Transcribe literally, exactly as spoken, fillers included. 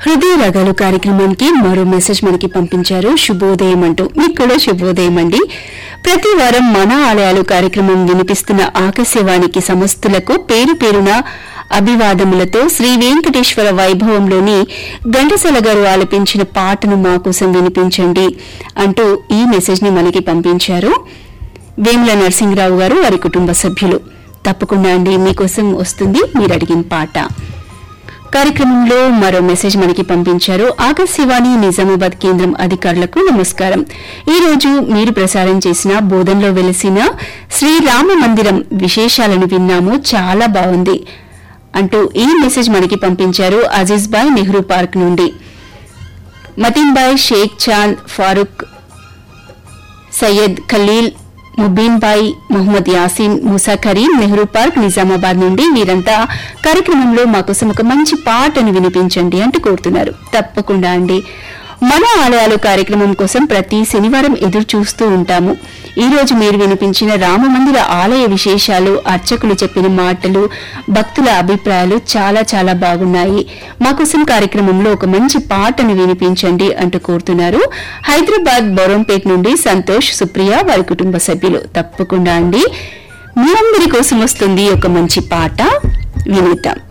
హృదయ రాగాలు కార్యక్రమానికి మరో మెసేజ్ మనకి పంపించారు. శుభోదయం అంటూ. మీకు కూడా శుభోదయం అండి. ప్రతి వారం మన ఆలయాలు కార్యక్రమం వినిపిస్తున్న ఆకాశవాణికి సమస్తులకు పేరు పేరున అభివాదములతో శ్రీ వెంకటేశ్వర వైభవంలోని ఘంటసాల గారు ఆలపించిన పాటను మా కోసం వినిపించండి అంటూ ఈ మెసేజ్ ని మనకి పంపించారు వేముల నరసింహరావు గారు, వారి కుటుంబ సభ్యులు. తప్పకుండా అండి, మీకోసం వస్తుంది మీరు అడిగిన పాట. కార్యక్రమంలో మరో మెసేజ్ మనకి పంపించారు. ఆకాశవాణి నిజామాబాద్ కేంద్రం అధికారులకు నమస్కారం. ఈ రోజు మీరు ప్రసారం చేసిన బోధనలో వెలిసిన శ్రీరామ మందిరం విశేషాలను విన్నాము, చాలా బాగుంది అంటూ ఈ మెసేజ్ మనకి పంపించారు అజీజ్ బాయ్ నెహ్రూ పార్క్ నుండి. Mateen bye, Sheikh Chand, Farooq, Syed Khaleel, Mubeen bye, Mohammed Yaseen, Musa Karim, Nehru park Nizamabad నుండి వీరంతా కార్యక్రమంలో మాకోసం ఒక మంచి పాటను వినిపించండి అంటూ కోరుతున్నారు. తప్పకుండా అండి, మన ఆలయాలు కార్యక్రమం కోసం ప్రతి శనివారం ఎదురు చూస్తూ ఉంటాము. ఈ రోజు మీరు వినిపించిన రామమందిర ఆలయ విశేషాలు, అర్చకులు చెప్పిన మాటలు, భక్తుల అభిప్రాయాలు చాలా చాలా బాగున్నాయి. మాకోసం కార్యక్రమంలో ఒక మంచి పాటను వినిపించండి అంటూ కోరుతున్నారు హైదరాబాద్ బోరంపేట్ నుండి సంతోష్, సుప్రియ, వారి కుటుంబ సభ్యులు. తప్పకుండా అండి, మీ అందరి కోసం వస్తుంది ఒక మంచి పాట, వినిద్దాం.